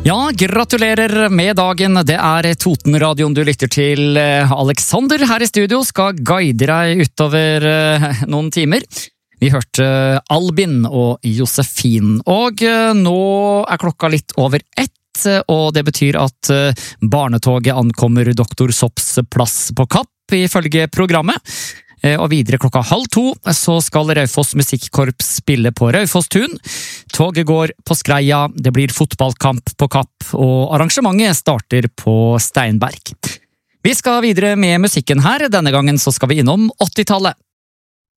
Ja, gratulerer med dagen. Det Totenradioen du lytter til. Alexander her i studio skal guide deg utover noen timer. Vi hørte Albin og Josefin, og nå klokka litt over 1, og det betyr at barnetoget ankommer Dr. Sopps plass på Kapp ifølge programmet. Og videre klokka 1:30 så skal Raufoss Musikkorps spille på Raufoss-tun. Toget går på Skreia, det blir fotballkamp på Kapp, og arrangementet starter på Steinberg. Vi skal videre med musikken her. Denne gangen så skal vi innom 80-tallet.